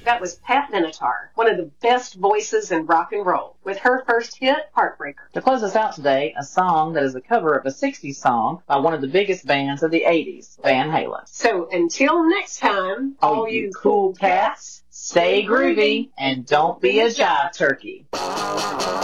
That was Pat Benatar, one of the best voices in rock and roll, with her first hit, Heartbreaker. To close us out today, a song that is a cover of a 60s song by one of the biggest bands of the 80s, Van Halen. So until next time, all you cool cats, stay groovy and don't be a jive turkey.